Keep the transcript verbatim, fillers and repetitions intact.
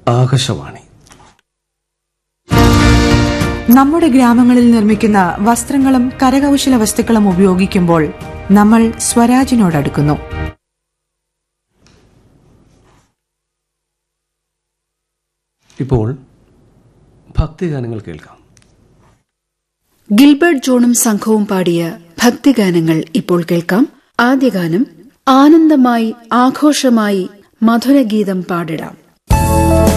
ആകാശവാണി. നമ്മുടെ ഗ്രാമങ്ങളിൽ നിർമ്മിക്കുന്ന വസ്ത്രങ്ങളും കരകൗശല വസ്തുക്കളും ഉപയോഗിക്കുമ്പോൾ നമ്മൾ സ്വരാജിനോടടുക്കുന്നു. ഇപ്പോൾ ഭക്തിഗാനങ്ങൾ കേൾക്കാം. ഗിൽബർട്ട് ജോണും സംഘവും പാടിയ ഭക്തിഗാനങ്ങൾ ഇപ്പോൾ കേൾക്കാം. ആദ്യ ഗാനം ആനന്ദമായി ആഘോഷമായി മധുരഗീതം പാടിടാം.